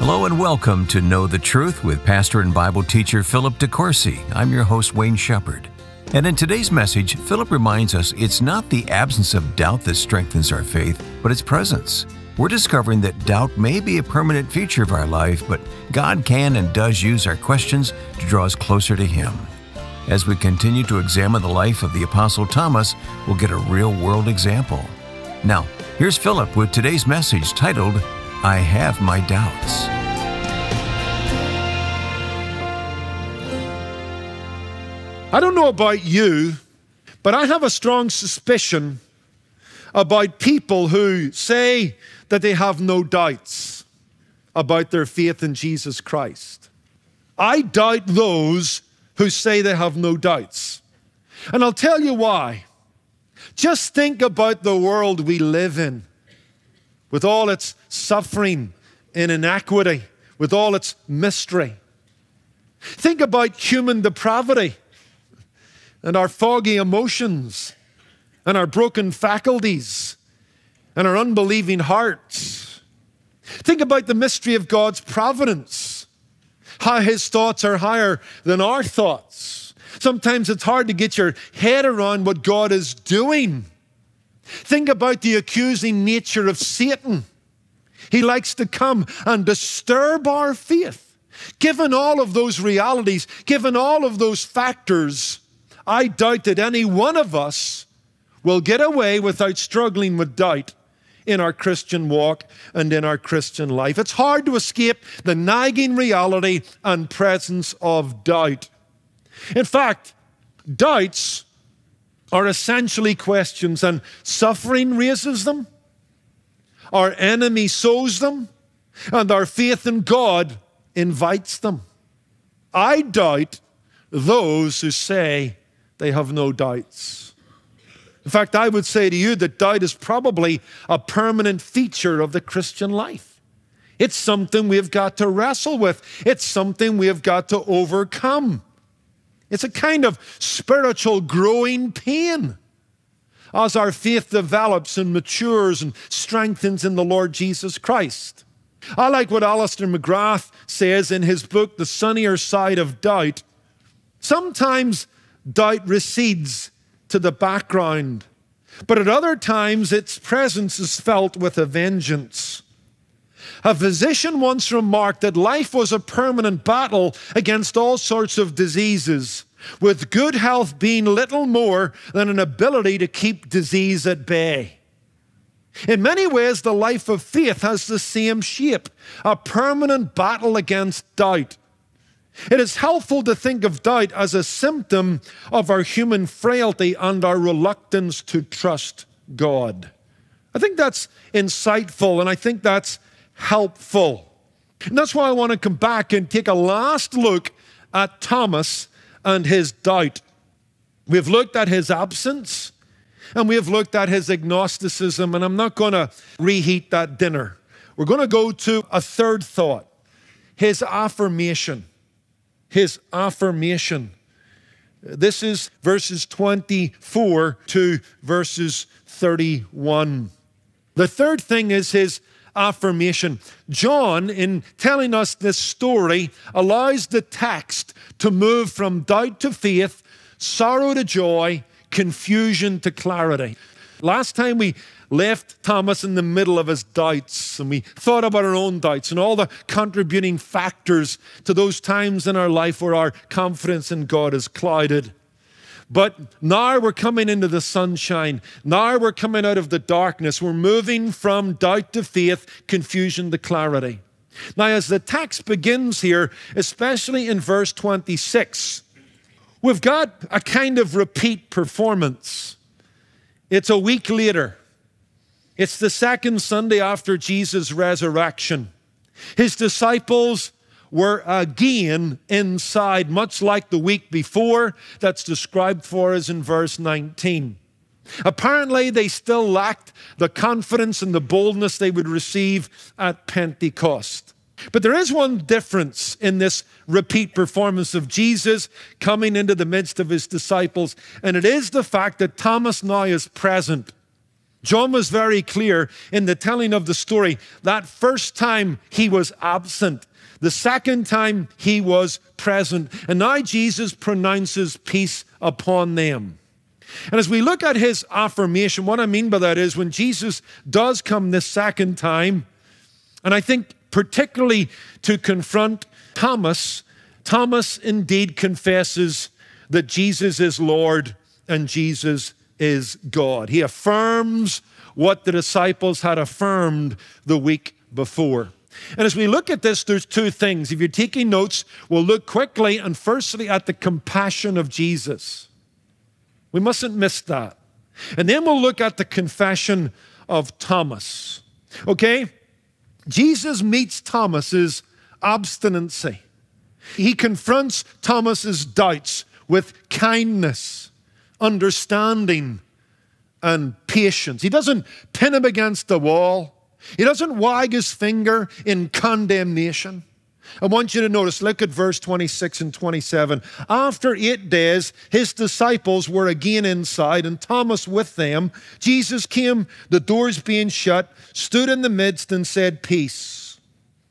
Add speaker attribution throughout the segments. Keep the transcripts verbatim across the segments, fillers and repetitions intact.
Speaker 1: Hello and welcome to Know the Truth with pastor and Bible teacher Philip DeCourcy. I'm your host, Wayne Shepherd. And in today's message, Philip reminds us it's not the absence of doubt that strengthens our faith, but its presence. We're discovering that doubt may be a permanent feature of our life, but God can and does use our questions to draw us closer to Him. As we continue to examine the life of the Apostle Thomas, we'll get a real-world example. Now, here's Philip with today's message titled, I Have My Doubts.
Speaker 2: I don't know about you, but I have a strong suspicion about people who say that they have no doubts about their faith in Jesus Christ. I doubt those who say they have no doubts. And I'll tell you why. Just think about the world we live in, with all its suffering and inequity, with all its mystery. Think about human depravity and our foggy emotions and our broken faculties and our unbelieving hearts. Think about the mystery of God's providence, how His thoughts are higher than our thoughts. Sometimes it's hard to get your head around what God is doing. Think about the accusing nature of Satan. He likes to come and disturb our faith. Given all of those realities, given all of those factors, I doubt that any one of us will get away without struggling with doubt in our Christian walk and in our Christian life. It's hard to escape the nagging reality and presence of doubt. In fact, doubts are essentially questions, and suffering raises them, our enemy sows them, and our faith in God invites them. I doubt those who say they have no doubts. In fact, I would say to you that doubt is probably a permanent feature of the Christian life. It's something we've got to wrestle with. It's something we have got to overcome. It's a kind of spiritual growing pain as our faith develops and matures and strengthens in the Lord Jesus Christ. I like what Alistair McGrath says in his book, The Sunnier Side of Doubt. Sometimes doubt recedes to the background, but at other times its presence is felt with a vengeance. A physician once remarked that life was a permanent battle against all sorts of diseases, with good health being little more than an ability to keep disease at bay. In many ways, the life of faith has the same shape, a permanent battle against doubt. It is helpful to think of doubt as a symptom of our human frailty and our reluctance to trust God. I think that's insightful, and I think that's helpful. And that's why I want to come back and take a last look at Thomas and his doubt. We've looked at his absence, and we have looked at his agnosticism, and I'm not going to reheat that dinner. We're going to go to a third thought, his affirmation. His affirmation. This is verses twenty-four to verses thirty-one. The third thing is his affirmation. John, in telling us this story, allows the text to move from doubt to faith, sorrow to joy, confusion to clarity. Last time we left Thomas in the middle of his doubts, and we thought about our own doubts and all the contributing factors to those times in our life where our confidence in God is clouded. But now we're coming into the sunshine. Now we're coming out of the darkness. We're moving from doubt to faith, confusion to clarity. Now, as the text begins here, especially in verse twenty-six, we've got a kind of repeat performance. It's a week later. It's the second Sunday after Jesus' resurrection. His disciples were again inside, much like the week before that's described for us in verse nineteen. Apparently, they still lacked the confidence and the boldness they would receive at Pentecost. But there is one difference in this repeat performance of Jesus coming into the midst of his disciples, and it is the fact that Thomas now is present. John was very clear in the telling of the story. That first time he was absent. The second time he was present. And now Jesus pronounces peace upon them. And as we look at his affirmation, what I mean by that is when Jesus does come this second time, and I think particularly to confront Thomas, Thomas indeed confesses that Jesus is Lord and Jesus is God. He affirms what the disciples had affirmed the week before. And as we look at this, there's two things. If you're taking notes, we'll look quickly and firstly at the compassion of Jesus. We mustn't miss that. And then we'll look at the confession of Thomas. Okay? Jesus meets Thomas's obstinacy. He confronts Thomas's doubts with kindness, understanding, and patience. He doesn't pin him against the wall. He doesn't wag his finger in condemnation. I want you to notice, look at verse twenty-six and twenty-seven. After eight days, his disciples were again inside, and Thomas with them. Jesus came, the doors being shut, stood in the midst and said, "Peace."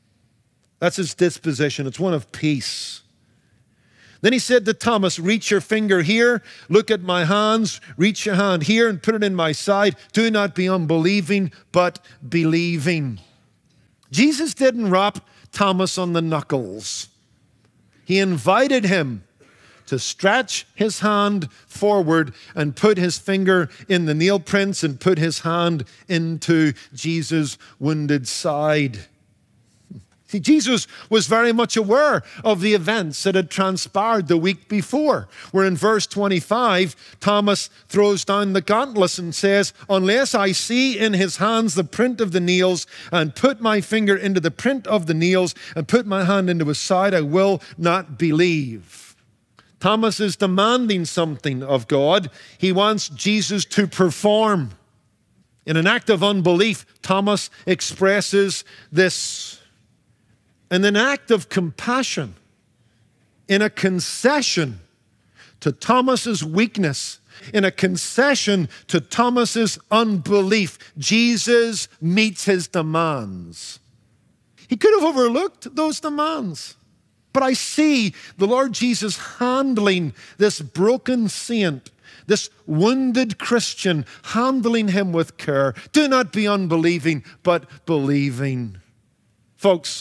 Speaker 2: That's his disposition. It's one of peace. Then he said to Thomas, "Reach your finger here, look at my hands, reach your hand here and put it in my side. Do not be unbelieving, but believing." Jesus didn't rap Thomas on the knuckles. He invited him to stretch his hand forward and put his finger in the nail prints and put his hand into Jesus' wounded side. See, Jesus was very much aware of the events that had transpired the week before, where in verse twenty-five, Thomas throws down the gauntlet and says, "Unless I see in his hands the print of the nails and put my finger into the print of the nails and put my hand into his side, I will not believe." Thomas is demanding something of God. He wants Jesus to perform. In an act of unbelief, Thomas expresses this. In an act of compassion, in a concession to Thomas's weakness, in a concession to Thomas's unbelief, Jesus meets his demands. He could have overlooked those demands. But I see the Lord Jesus handling this broken saint, this wounded Christian, handling him with care. Do not be unbelieving, but believing. Folks,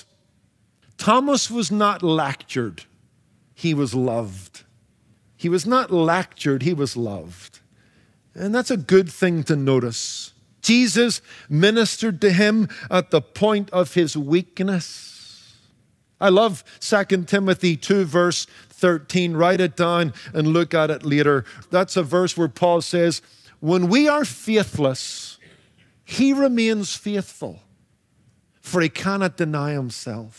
Speaker 2: Thomas was not lectured, he was loved. He was not lectured, he was loved. And that's a good thing to notice. Jesus ministered to him at the point of his weakness. I love Second Timothy two, verse thirteen. Write it down and look at it later. That's a verse where Paul says, "When we are faithless, he remains faithful, for he cannot deny himself."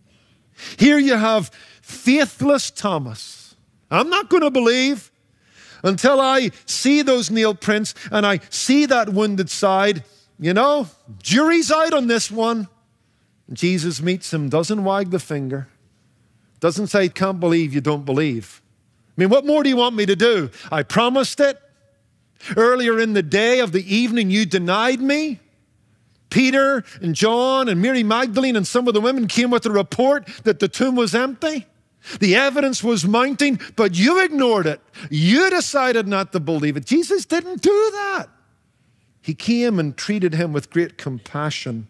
Speaker 2: Here you have faithless Thomas. I'm not going to believe until I see those nail prints and I see that wounded side. You know, jury's out on this one. Jesus meets him, doesn't wag the finger, doesn't say, "Can't believe you don't believe." I mean, what more do you want me to do? I promised it. Earlier in the day of the evening, you denied me. Peter and John and Mary Magdalene and some of the women came with a report that the tomb was empty. The evidence was mounting, but you ignored it. You decided not to believe it. Jesus didn't do that. He came and treated him with great compassion.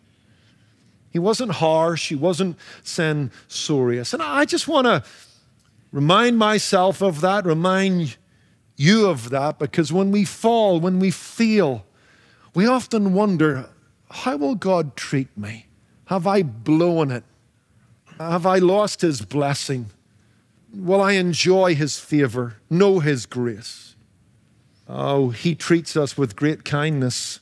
Speaker 2: He wasn't harsh. He wasn't censorious. And I just want to remind myself of that, remind you of that, because when we fall, when we fail, we often wonder, how will God treat me? Have I blown it? Have I lost his blessing? Will I enjoy his favor, know his grace? Oh, he treats us with great kindness,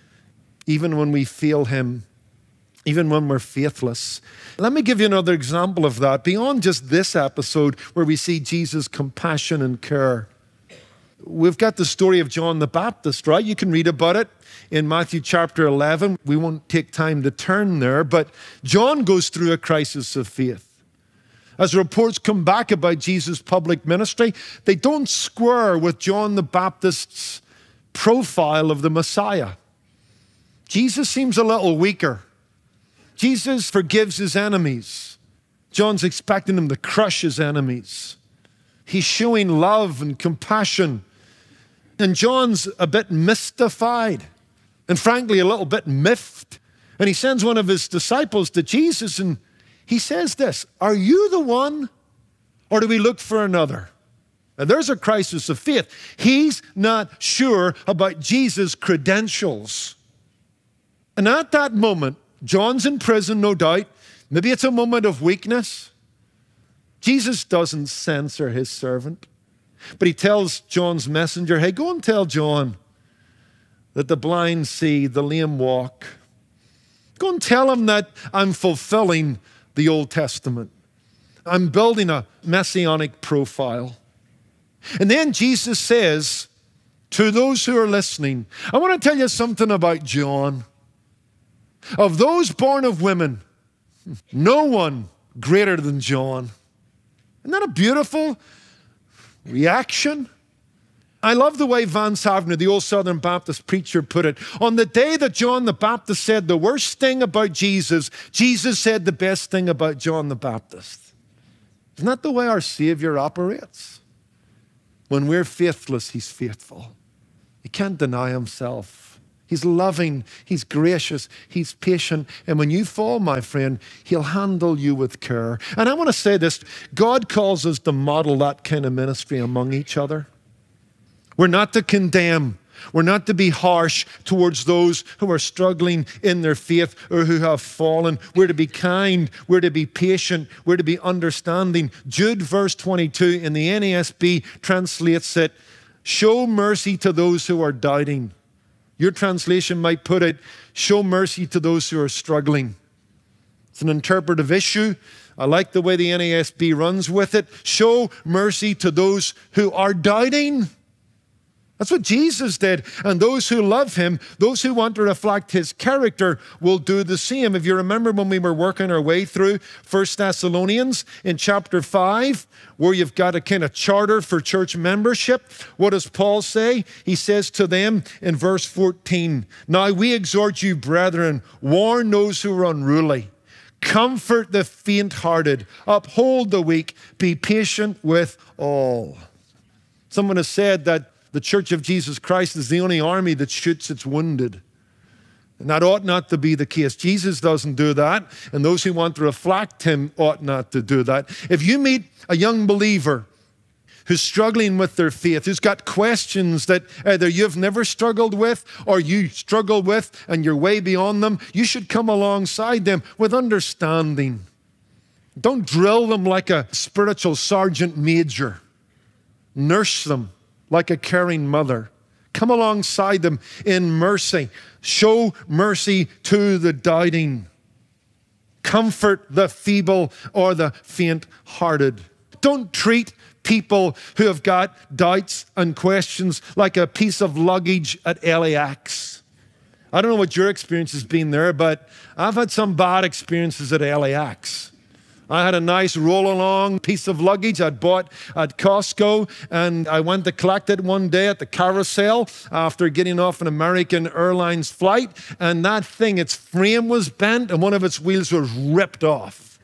Speaker 2: even when we fail him, even when we're faithless. Let me give you another example of that, beyond just this episode where we see Jesus' compassion and care. We've got the story of John the Baptist, right? You can read about it in Matthew chapter eleven. We won't take time to turn there, but John goes through a crisis of faith. As reports come back about Jesus' public ministry, they don't square with John the Baptist's profile of the Messiah. Jesus seems a little weaker. Jesus forgives his enemies. John's expecting him to crush his enemies. He's showing love and compassion. And John's a bit mystified and frankly a little bit miffed. And he sends one of his disciples to Jesus and he says this, "Are you the one or do we look for another?" And there's a crisis of faith. He's not sure about Jesus' credentials. And at that moment, John's in prison, no doubt. Maybe it's a moment of weakness. Jesus doesn't censor his servant, but he tells John's messenger, "Hey, go and tell John that the blind see, the lame walk. Go and tell him that I'm fulfilling the Old Testament. I'm building a messianic profile." And then Jesus says to those who are listening, I want to tell you something about John. Of those born of women, no one greater than John. Isn't that a beautiful reaction? I love the way Van Savner, the old Southern Baptist preacher, put it. On the day that John the Baptist said the worst thing about Jesus, Jesus said the best thing about John the Baptist. Isn't that the way our Savior operates? When we're faithless, he's faithful. He can't deny himself. He's loving, he's gracious, he's patient. And when you fall, my friend, he'll handle you with care. And I want to say this, God calls us to model that kind of ministry among each other. We're not to condemn. We're not to be harsh towards those who are struggling in their faith or who have fallen. We're to be kind. We're to be patient. We're to be understanding. Jude verse twenty-two in the N A S B translates it, "Show mercy to those who are doubting." Your translation might put it, "Show mercy to those who are struggling." It's an interpretive issue. I like the way the N A S B runs with it. Show mercy to those who are doubting. That's what Jesus did. And those who love him, those who want to reflect his character, will do the same. If you remember when we were working our way through First Thessalonians in chapter five, where you've got a kind of charter for church membership, what does Paul say? He says to them in verse fourteen, "Now we exhort you, brethren, warn those who are unruly, comfort the faint-hearted, uphold the weak, be patient with all." Someone has said that the Church of Jesus Christ is the only army that shoots its wounded. And that ought not to be the case. Jesus doesn't do that, and those who want to reflect him ought not to do that. If you meet a young believer who's struggling with their faith, who's got questions that either you've never struggled with or you struggle with and you're way beyond them, you should come alongside them with understanding. Don't drill them like a spiritual sergeant major. Nurse them like a caring mother. Come alongside them in mercy. Show mercy to the doubting. Comfort the feeble or the faint-hearted. Don't treat people who have got doubts and questions like a piece of luggage at L A X. I don't know what your experience has been there, but I've had some bad experiences at L A X. I had a nice roll-along piece of luggage I'd bought at Costco, and I went to collect it one day at the carousel after getting off an American Airlines flight, and that thing, its frame was bent and one of its wheels was ripped off.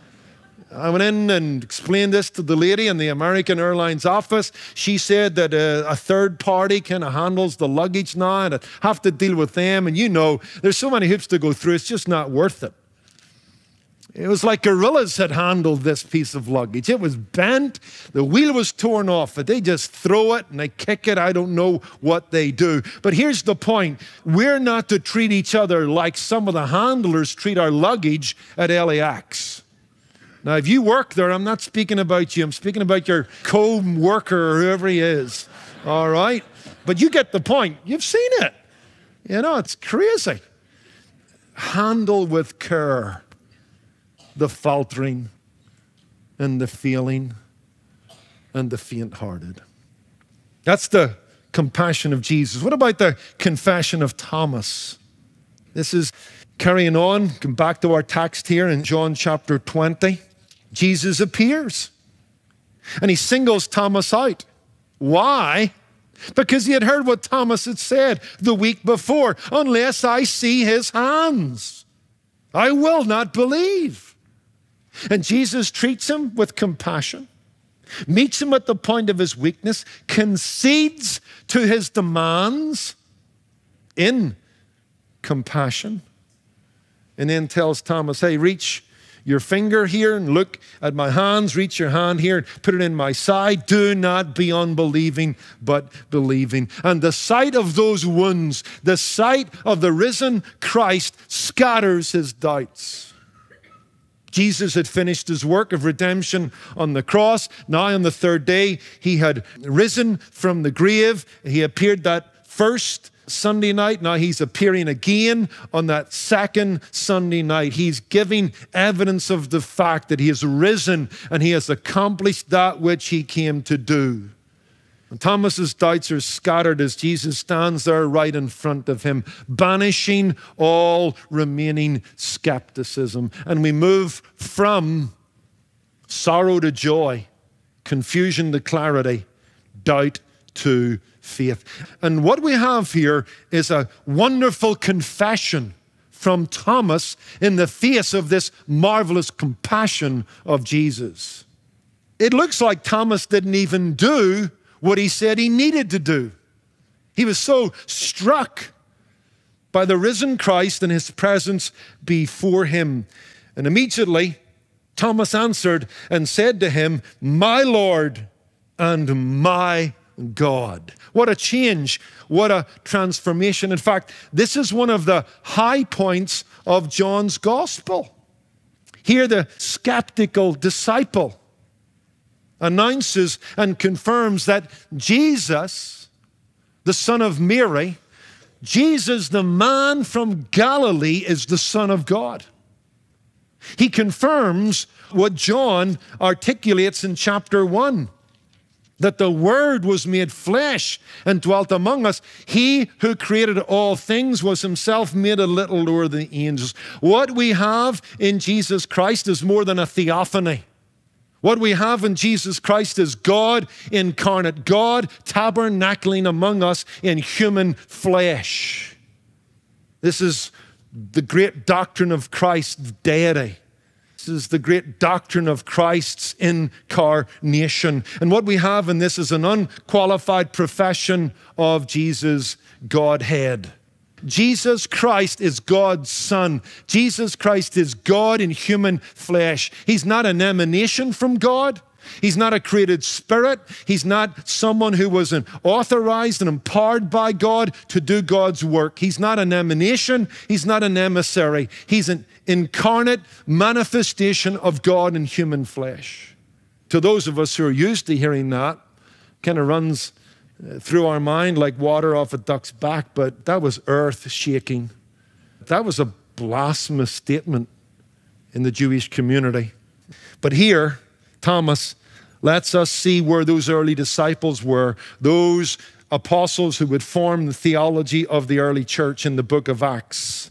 Speaker 2: I went in and explained this to the lady in the American Airlines office. She said that uh, a third party kind of handles the luggage now, and I'd have to deal with them. And you know, there's so many hoops to go through, it's just not worth it. It was like gorillas had handled this piece of luggage. It was bent. The wheel was torn off. They just throw it and they kick it. I don't know what they do. But here's the point. We're not to treat each other like some of the handlers treat our luggage at L A X. Now, if you work there, I'm not speaking about you. I'm speaking about your co-worker or whoever he is. All right? But you get the point. You've seen it. You know, it's crazy. Handle with care the faltering and the failing and the faint-hearted. That's the compassion of Jesus. What about the confession of Thomas? This is carrying on. Come back to our text here in John chapter twenty. Jesus appears and he singles Thomas out. Why? because he had heard what Thomas had said the week before, unless I see his hands, I will not believe. And Jesus treats him with compassion, meets him at the point of his weakness, concedes to his demands in compassion, and then tells Thomas, hey, reach your finger here and look at my hands. Reach your hand here and put it in my side. Do not be unbelieving, but believing. And the sight of those wounds, the sight of the risen Christ, scatters his doubts. Jesus had finished his work of redemption on the cross. Now on the third day, he had risen from the grave. He appeared that first Sunday night. Now he's appearing again on that second Sunday night. He's giving evidence of the fact that he has risen and he has accomplished that which he came to do. And Thomas's doubts are scattered as Jesus stands there right in front of him, banishing all remaining skepticism. And we move from sorrow to joy, confusion to clarity, doubt to faith. And what we have here is a wonderful confession from Thomas in the face of this marvelous compassion of Jesus. It looks like Thomas didn't even do what he said he needed to do. He was so struck by the risen Christ and his presence before him. And immediately Thomas answered and said to him, my Lord and my God. What a change. What a transformation. In fact, this is one of the high points of John's gospel. Here the skeptical disciple announces and confirms that Jesus, the son of Mary, Jesus, the man from Galilee, is the Son of God. He confirms what John articulates in chapter one, that the Word was made flesh and dwelt among us. He who created all things was himself made a little lower than the angels. What we have in Jesus Christ is more than a theophany. What we have in Jesus Christ is God incarnate, God tabernacling among us in human flesh. This is the great doctrine of Christ's deity. This is the great doctrine of Christ's incarnation. And what we have in this is an unqualified profession of Jesus' Godhead. Jesus Christ is God's Son. Jesus Christ is God in human flesh. He's not an emanation from God. He's not a created spirit. He's not someone who was an authorized and empowered by God to do God's work. He's not an emanation. He's not an emissary. He's an incarnate manifestation of God in human flesh. To those of us who are used to hearing that, kind of runs through our mind like water off a duck's back, but that was earth-shaking. That was a blasphemous statement in the Jewish community. But here, Thomas lets us see where those early disciples were, those apostles who would form the theology of the early church in the book of Acts.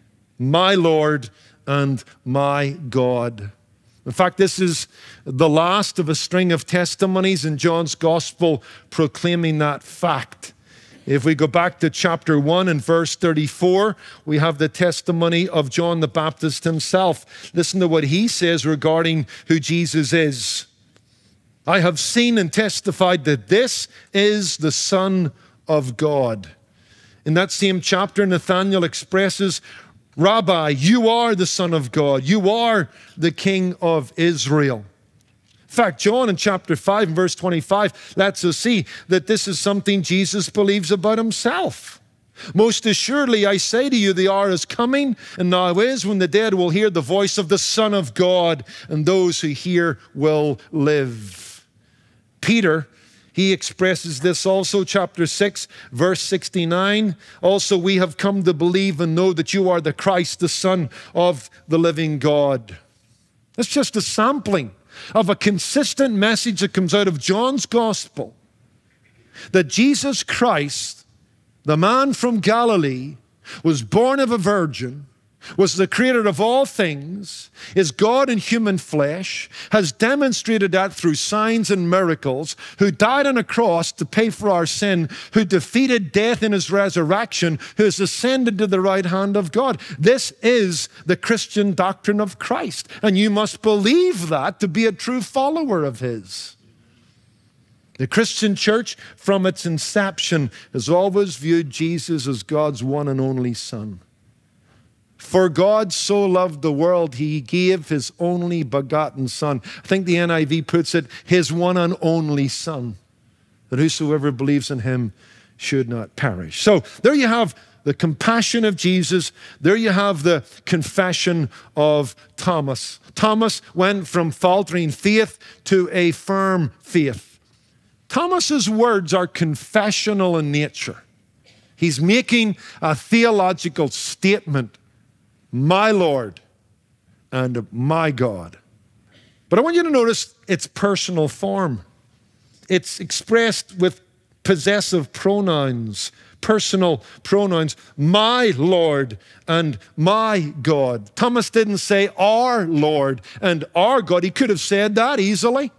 Speaker 2: My Lord and my God. In fact, this is the last of a string of testimonies in John's gospel proclaiming that fact. If we go back to chapter one and verse thirty-four, we have the testimony of John the Baptist himself. Listen to what he says regarding who Jesus is. I have seen and testified that this is the Son of God. In that same chapter, Nathanael expresses, Rabbi, you are the Son of God. You are the King of Israel. In fact, John in chapter five and verse twenty-five lets us see that this is something Jesus believes about himself. Most assuredly, I say to you, the hour is coming, and now is, when the dead will hear the voice of the Son of God, and those who hear will live. Peter, he expresses this also, chapter six, verse sixty-nine. Also, we have come to believe and know that you are the Christ, the Son of the living God. That's just a sampling of a consistent message that comes out of John's gospel, that Jesus Christ, the man from Galilee, was born of a virgin, was the creator of all things, is God in human flesh, has demonstrated that through signs and miracles, who died on a cross to pay for our sin, who defeated death in his resurrection, who has ascended to the right hand of God. This is the Christian doctrine of Christ, and you must believe that to be a true follower of his. The Christian church, from its inception, has always viewed Jesus as God's one and only Son. For God so loved the world, he gave his only begotten Son. I think the N I V puts it, his one and only Son, that whosoever believes in him should not perish. So there you have the compassion of Jesus. There you have the confession of Thomas. Thomas went from faltering faith to a firm faith. Thomas's words are confessional in nature. He's making a theological statement. My Lord and my God. But I want you to notice its personal form. It's expressed with possessive pronouns, personal pronouns. My Lord and my God. Thomas didn't say our Lord and our God. He could have said that easily.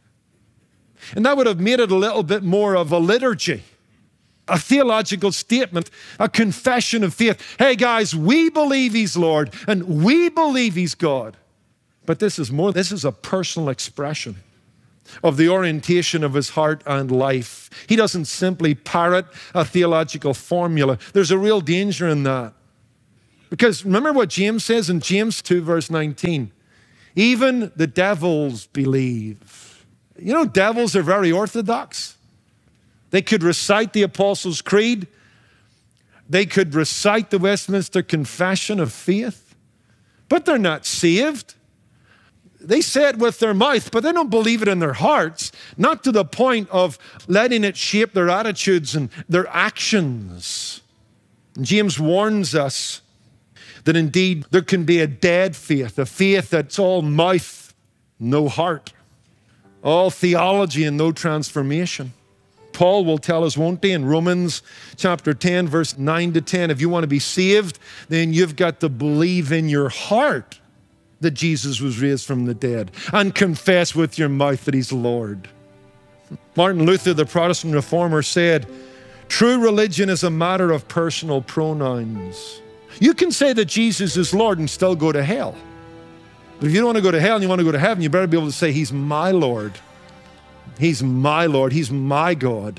Speaker 2: And that would have made it a little bit more of a liturgy. A theological statement, a confession of faith. Hey guys, we believe he's Lord and we believe he's God. But this is more, this is a personal expression of the orientation of his heart and life. He doesn't simply parrot a theological formula. There's a real danger in that. Because remember what James says in James two verse nineteen. Even the devils believe. You know, devils are very orthodox. They could recite the Apostles' Creed. They could recite the Westminster Confession of Faith, but they're not saved. They say it with their mouth, but they don't believe it in their hearts, not to the point of letting it shape their attitudes and their actions. And James warns us that indeed there can be a dead faith, a faith that's all mouth, no heart, all theology and no transformation. Paul will tell us, won't he, in Romans chapter ten, verse nine to ten, if you want to be saved, then you've got to believe in your heart that Jesus was raised from the dead and confess with your mouth that he's Lord. Martin Luther, the Protestant reformer, said, true religion is a matter of personal pronouns. You can say that Jesus is Lord and still go to hell. But if you don't want to go to hell and you want to go to heaven, you better be able to say he's my Lord. He's my Lord. He's my God.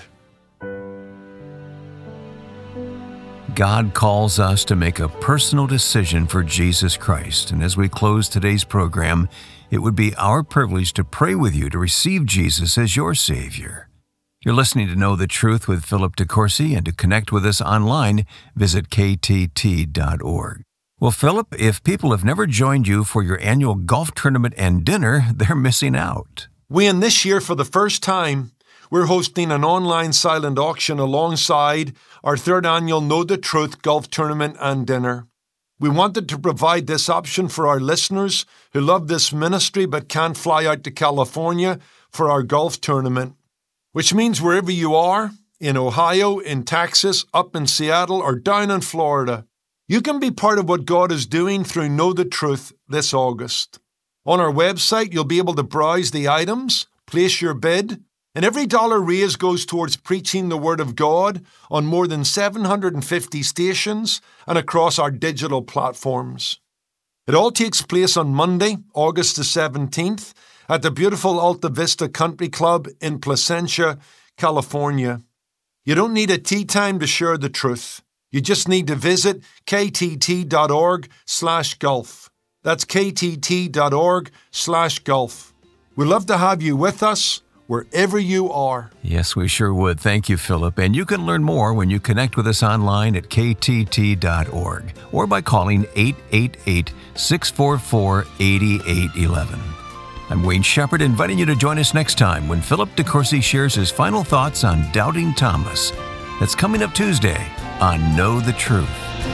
Speaker 1: God calls us to make a personal decision for Jesus Christ. And as we close today's program, it would be our privilege to pray with you to receive Jesus as your Savior. You're listening to Know the Truth with Philip DeCourcy, and to connect with us online, visit K T T dot org. Well, Philip, if people have never joined you for your annual golf tournament and dinner, they're missing out.
Speaker 2: We, in this year, for the first time, we're hosting an online silent auction alongside our third annual Know the Truth golf tournament and dinner. We wanted to provide this option for our listeners who love this ministry but can't fly out to California for our golf tournament, which means wherever you are, in Ohio, in Texas, up in Seattle, or down in Florida, you can be part of what God is doing through Know the Truth this August. On our website, you'll be able to browse the items, place your bid, and every dollar raised goes towards preaching the Word of God on more than seven hundred fifty stations and across our digital platforms. It all takes place on Monday, August the seventeenth, at the beautiful Alta Vista Country Club in Placentia, California. You don't need a tea time to share the truth. You just need to visit K T T dot org slash golf. That's K T T dot org slash golf. We'd love to have you with us wherever you are.
Speaker 1: Yes, we sure would. Thank you, Philip. And you can learn more when you connect with us online at K T T dot org or by calling eight eight eight, six four four, eight eight one one. I'm Wayne Shepherd, inviting you to join us next time when Philip DeCourcy shares his final thoughts on Doubting Thomas. That's coming up Tuesday on Know the Truth.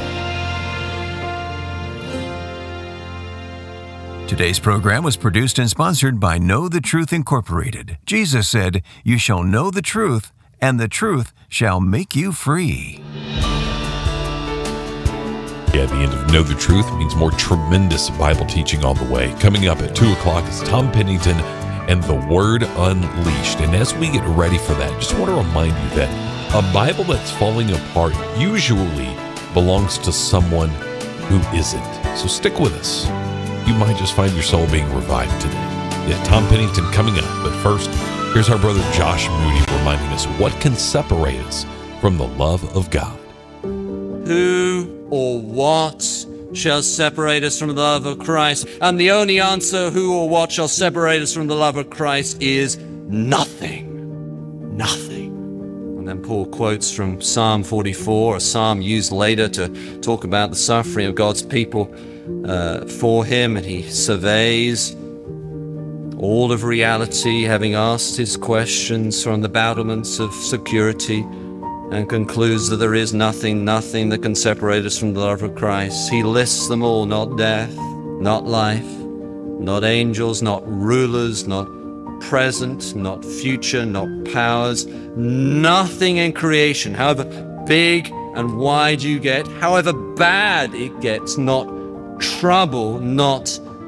Speaker 1: Today's program was produced and sponsored by Know the Truth Incorporated. Jesus said, "You shall know the truth, and the truth shall make you free."
Speaker 3: Yeah, the end of Know the Truth means more tremendous Bible teaching on the way. Coming up at two o'clock is Tom Pennington and the Word Unleashed. And as we get ready for that, just want to remind you that a Bible that's falling apart usually belongs to someone who isn't. So stick with us. You might just find your soul being revived today. Yeah, Tom Pennington coming up. But first, here's our brother Josh Moody reminding us what can separate us from the love of God.
Speaker 4: Who or what shall separate us from the love of Christ? And the only answer, who or what shall separate us from the love of Christ, is nothing. Nothing. And then Paul quotes from Psalm forty-four, a psalm used later to talk about the suffering of God's people uh, for him. And he surveys all of reality, having asked his questions from the battlements of security, and concludes that there is nothing, nothing that can separate us from the love of Christ. He lists them all: not death, not life, not angels, not rulers, not present, not future, not powers, nothing in creation, however big and wide you get, however bad it gets, not trouble, not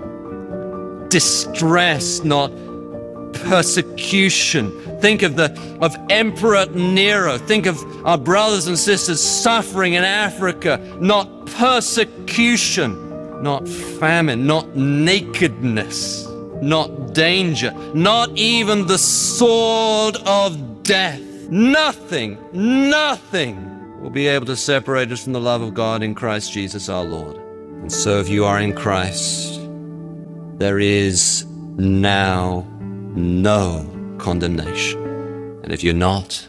Speaker 4: distress, not persecution. Think of the of Emperor Nero. Think of our brothers and sisters suffering in Africa. Not persecution, not famine, not nakedness, not danger, not even the sword of death. Nothing, nothing will be able to separate us from the love of God in Christ Jesus our Lord. And so if you are in Christ, there is now no condemnation. And if you're not,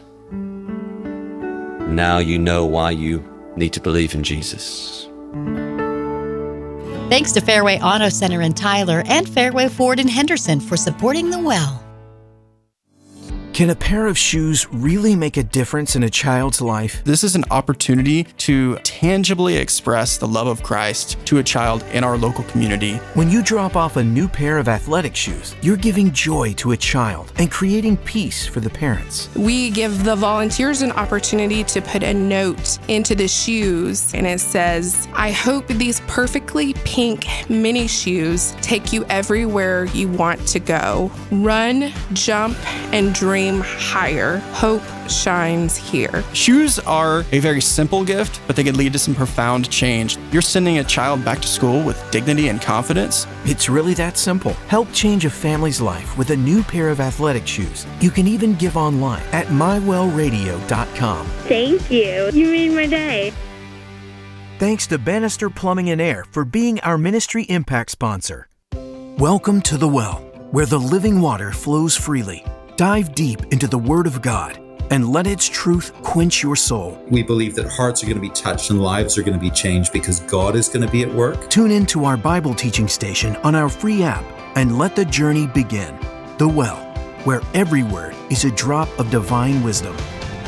Speaker 4: now you know why you need to believe in Jesus.
Speaker 5: Thanks to Fairway Auto Center in Tyler and Fairway Ford in Henderson for supporting The Well.
Speaker 6: Can a pair of shoes really make a difference in a child's life?
Speaker 7: This is an opportunity to tangibly express the love of Christ to a child in our local community.
Speaker 6: When you drop off a new pair of athletic shoes, you're giving joy to a child and creating peace for the parents.
Speaker 8: We give the volunteers an opportunity to put a note into the shoes, and it says, "I hope these perfectly pink mini shoes take you everywhere you want to go. Run, jump, and dream higher. Hope shines here."
Speaker 7: Shoes are a very simple gift, but they can lead to some profound change. You're sending a child back to school with dignity and confidence.
Speaker 6: It's really that simple. Help change a family's life with a new pair of athletic shoes. You can even give online at my well radio dot com.
Speaker 9: Thank you. You made my day.
Speaker 6: Thanks to Bannister Plumbing and Air for being our ministry impact sponsor. Welcome to The Well, where the living water flows freely. Dive deep into the Word of God and let its truth quench your soul.
Speaker 10: We believe that hearts are going to be touched and lives are going to be changed because God is going to be at work.
Speaker 6: Tune in to our Bible teaching station on our free app and let the journey begin. The Well, where every word is a drop of divine wisdom.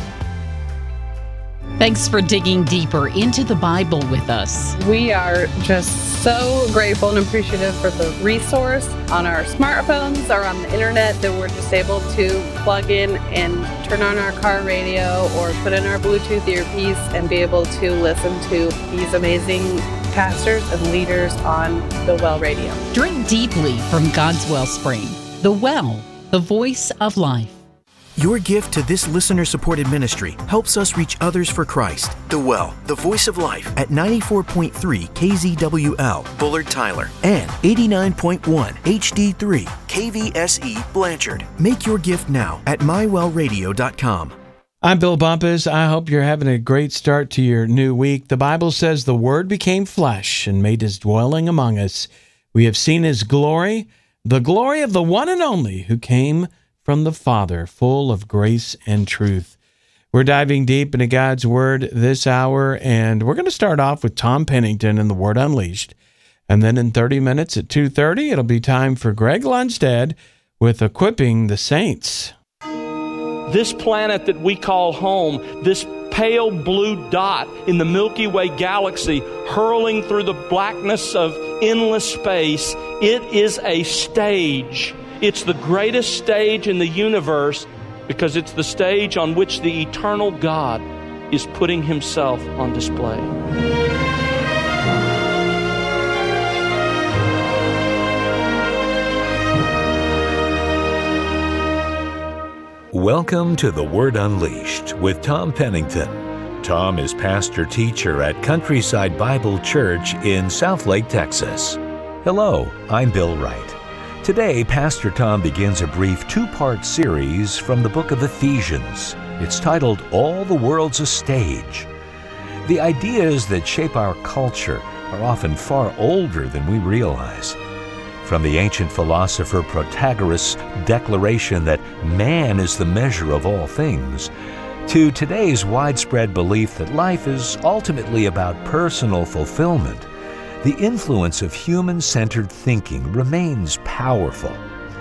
Speaker 11: Thanks for digging deeper into the Bible with us.
Speaker 12: We are just so grateful and appreciative for the resource on our smartphones or on the internet that we're just able to plug in and turn on our car radio or put in our Bluetooth earpiece and be able to listen to these amazing pastors and leaders on the Well Radio.
Speaker 11: Drink deeply from God's wellspring. The Well, the voice of life.
Speaker 6: Your gift to this listener-supported ministry helps us reach others for Christ. The Well, the voice of life at ninety-four point three K Z W L, Bullard, Tyler, and eighty-nine point one H D three K V S E, Blanchard. Make your gift now at my well radio dot com.
Speaker 13: I'm Bill Bumpus. I hope you're having a great start to your new week. The Bible says the Word became flesh and made his dwelling among us. We have seen his glory, the glory of the one and only who came from the Father, full of grace and truth. We're diving deep into God's Word this hour, and we're going to start off with Tom Pennington and the Word Unleashed. And then in thirty minutes at two thirty, it'll be time for Greg Lundstedt with Equipping the Saints.
Speaker 14: This planet that we call home, this pale blue dot in the Milky Way galaxy hurling through the blackness of endless space, it is a stage. It's the greatest stage in the universe because it's the stage on which the eternal God is putting himself on display.
Speaker 1: Welcome to The Word Unleashed with Tom Pennington. Tom is pastor-teacher at Countryside Bible Church in Southlake, Texas. Hello, I'm Bill Wright. Today, Pastor Tom begins a brief two-part series from the book of Ephesians. It's titled, All the World's a Stage. The ideas that shape our culture are often far older than we realize. From the ancient philosopher Protagoras' declaration that man is the measure of all things, to today's widespread belief that life is ultimately about personal fulfillment, the influence of human-centered thinking remains powerful.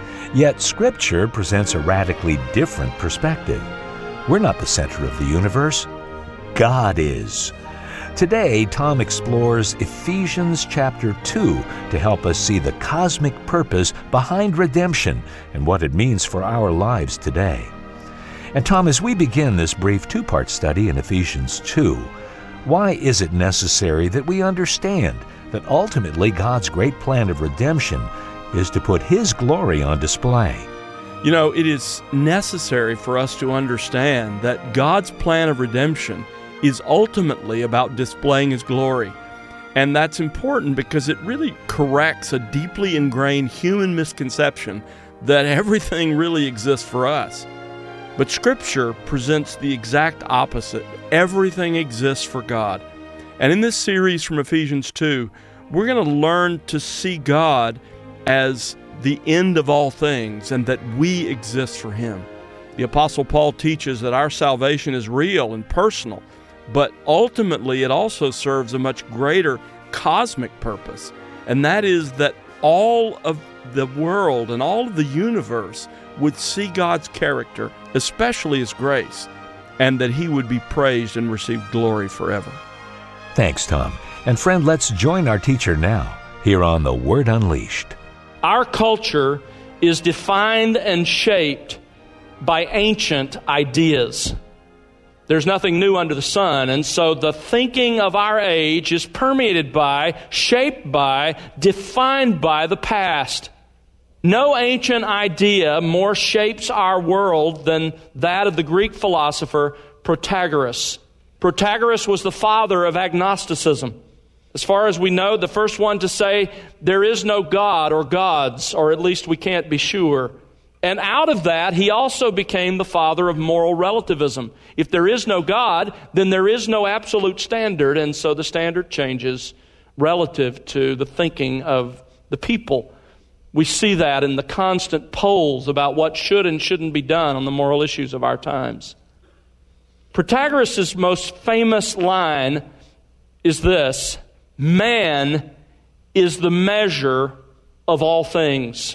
Speaker 1: Yet Scripture presents a radically different perspective. We're not the center of the universe. God is. Today, Tom explores Ephesians chapter two to help us see the cosmic purpose behind redemption and what it means for our lives today. And Tom, as we begin this brief two-part study in Ephesians two, why is it necessary that we understand that ultimately God's great plan of redemption is to put His glory on display?
Speaker 14: You know, it is necessary for us to understand that God's plan of redemption is ultimately about displaying His glory. And that's important because it really corrects a deeply ingrained human misconception that everything really exists for us. But Scripture presents the exact opposite. Everything exists for God. And in this series from Ephesians two, we're going to learn to see God as the end of all things and that we exist for Him. The Apostle Paul teaches that our salvation is real and personal, but ultimately it also serves a much greater cosmic purpose, and that is that all of the world and all of the universe would see God's character, especially His grace, and that He would be praised and receive glory forever.
Speaker 1: Thanks, Tom. And friend, let's join our teacher now here on The Word Unleashed.
Speaker 14: Our culture is defined and shaped by ancient ideas. There's nothing new under the sun, and so the thinking of our age is permeated by, shaped by, defined by the past. No ancient idea more shapes our world than that of the Greek philosopher Protagoras. Protagoras was the father of agnosticism. As far as we know, the first one to say there is no God or gods, or at least we can't be sure. And out of that, he also became the father of moral relativism. If there is no God, then there is no absolute standard, and so the standard changes relative to the thinking of the people. We see that in the constant polls about what should and shouldn't be done on the moral issues of our times. Protagoras' most famous line is this: man is the measure of all things.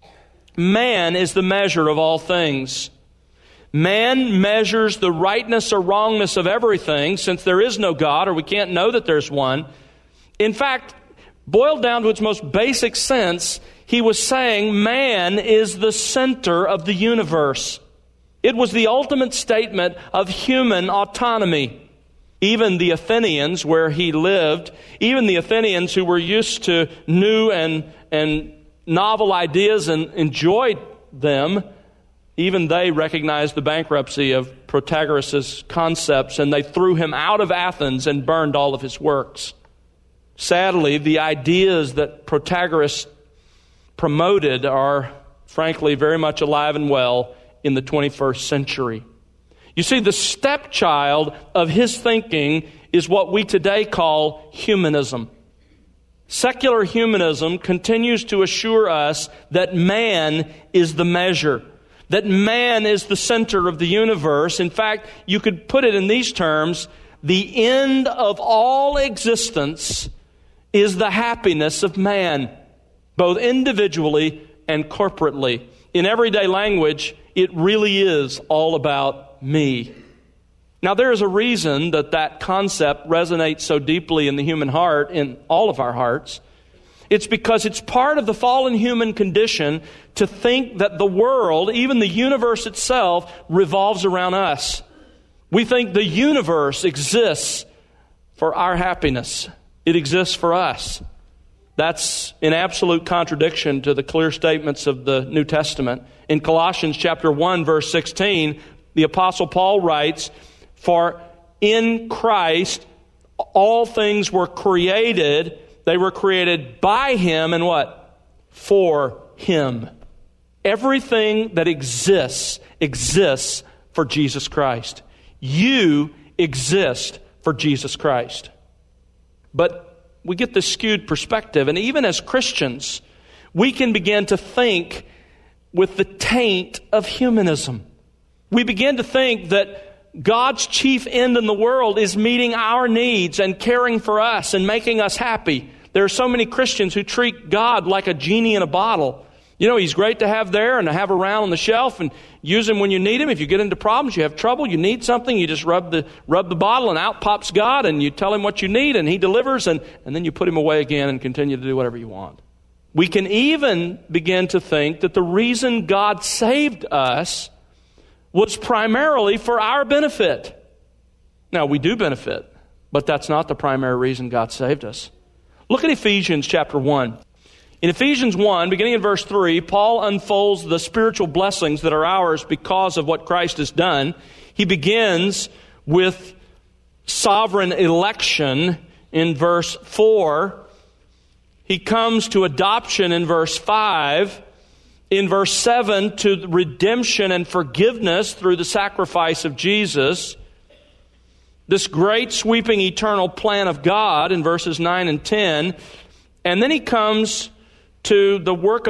Speaker 14: Man is the measure of all things. Man measures the rightness or wrongness of everything, since there is no God, or we can't know that there's one. In fact, boiled down to its most basic sense, he was saying man is the center of the universe. It was the ultimate statement of human autonomy. Even the Athenians, where he lived, even the Athenians who were used to new and, and novel ideas and enjoyed them, even they recognized the bankruptcy of Protagoras' concepts, and they threw him out of Athens and burned all of his works. Sadly, the ideas that Protagoras promoted are, frankly, very much alive and well in the twenty-first century. You see, the stepchild of his thinking is what we today call humanism. Secular humanism continues to assure us that man is the measure, that man is the center of the universe. In fact, you could put it in these terms: the end of all existence is the happiness of man, both individually and corporately. In everyday language, it really is all about me. Now, there is a reason that that concept resonates so deeply in the human heart, in all of our hearts. It's because it's part of the fallen human condition to think that the world, even the universe itself, revolves around us. We think the universe exists for our happiness. It exists for us. That's in absolute contradiction to the clear statements of the New Testament. In Colossians chapter one, verse sixteen, the Apostle Paul writes, "For in Christ all things were created." They were created by Him and what? For Him. Everything that exists, exists for Jesus Christ. You exist for Jesus Christ. But we get this skewed perspective, and even as Christians, we can begin to think with the taint of humanism. We begin to think that God's chief end in the world is meeting our needs and caring for us and making us happy. There are so many Christians who treat God like a genie in a bottle. You know, He's great to have there and to have around on the shelf and use Him when you need Him. If you get into problems, you have trouble, you need something, you just rub the rub the bottle and out pops God, and you tell Him what you need and He delivers, and, and then you put Him away again and continue to do whatever you want. We can even begin to think that the reason God saved us was primarily for our benefit. Now, we do benefit, but that's not the primary reason God saved us. Look at Ephesians chapter one. In Ephesians one, beginning in verse three, Paul unfolds the spiritual blessings that are ours because of what Christ has done. He begins with sovereign election in verse four. He comes to adoption in verse five. In verse seven, to redemption and forgiveness through the sacrifice of Jesus. This great sweeping eternal plan of God in verses nine and ten. And then he comes to the work of